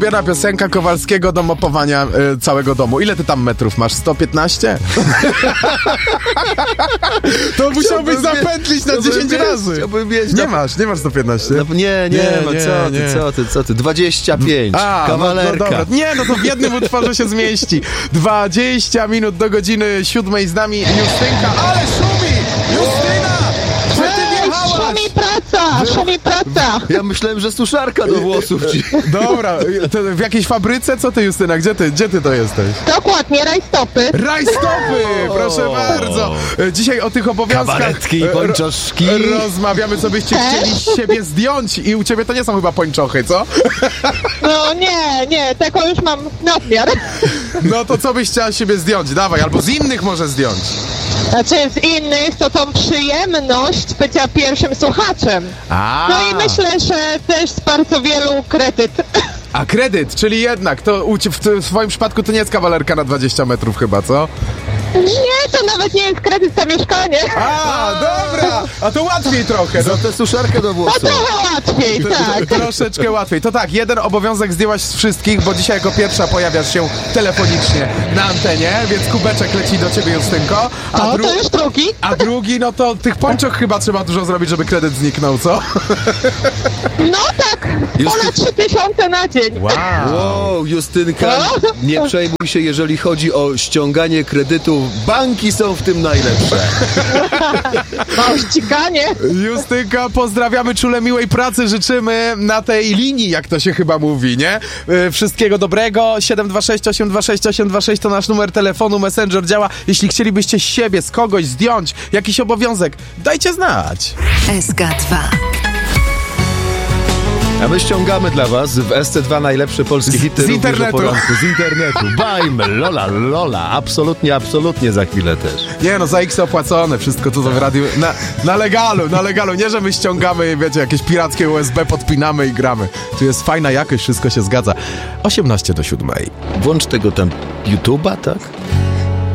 ulubiona piosenka Kowalskiego do mopowania całego domu. Ile ty tam metrów masz? 115? To musiałbyś zapętlić na 10 razy. Nie masz 115? No, nie ma, co ty? 25, kawalerka. No dobra. Nie, no to w jednym utworze się zmieści. 20 minut do godziny 7 z nami Justynka, ale szumi! Justyna! Gdzie ty wjechałaś? Szumi praca! Ja myślałem, że suszarka do włosów ci. Dobra, to w jakiejś fabryce? Co ty, Justyna? Gdzie ty to jesteś? Dokładnie, rajstopy. Rajstopy! Proszę bardzo! Dzisiaj o tych obowiązkach Kabaretki i pończoszki. Rozmawiamy, co byście chcieli z siebie zdjąć. I u ciebie to nie są chyba pończochy, co? No nie, tego już mam nadmiar. No to co byś chciała z siebie zdjąć? Dawaj, albo z innych może zdjąć. Znaczy z innych to tą przyjemność bycia pierwszym słuchaczem. No i myślę, że też z bardzo wielu kredyt. A kredyt, czyli jednak, to w twoim przypadku to nie jest kawalerka na 20 metrów chyba, co? Nie, to nawet nie jest kredyt za mieszkanie. Dobra, a to łatwiej trochę. Za tę suszarkę do włosów. No trochę łatwiej, tak. Troszeczkę łatwiej. To tak, jeden obowiązek zdjęłaś z wszystkich, bo dzisiaj jako pierwsza pojawiasz się telefonicznie na antenie, więc kubeczek leci do ciebie, Justynko. To już drugi. A drugi, no to tych pończoch chyba trzeba dużo zrobić, żeby kredyt zniknął, co? No tak, ponad 3000 na dzień. Wow, Justynka, nie przejmuj się, jeżeli chodzi o ściąganie kredytów. Banki są w tym najlepsze. Ściganie. Justynka, pozdrawiamy, czule miłej pracy życzymy na tej linii, jak to się chyba mówi, nie? Wszystkiego dobrego. 726 826 826 to nasz numer telefonu, Messenger działa. Jeśli chcielibyście z siebie, z kogoś zdjąć jakiś obowiązek, dajcie znać. SK2. A my ściągamy dla was w SC2 najlepsze polskie hity z internetu. Z internetu. Bajmy, Lola. Absolutnie za chwilę też. Nie no, za X opłacone, wszystko to w radiu. Na legalu. Nie, że my ściągamy, wiecie, jakieś pirackie USB, podpinamy i gramy. Tu jest fajna jakość, wszystko się zgadza. 18 do 7. Włącz tego tam YouTube'a, tak?